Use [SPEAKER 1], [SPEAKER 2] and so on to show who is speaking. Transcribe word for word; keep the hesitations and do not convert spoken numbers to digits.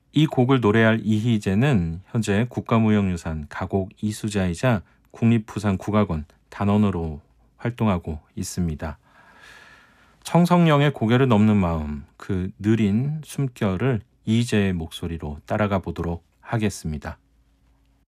[SPEAKER 1] 이 곡을 노래할 이희재는 현재 국가무형유산 가곡 이수자이자 국립부산국악원 단원으로 활동하고 있습니다. 청성령의 고개를 넘는 마음, 그 느린 숨결을 이희재의 목소리로 따라가 보도록 하겠습니다.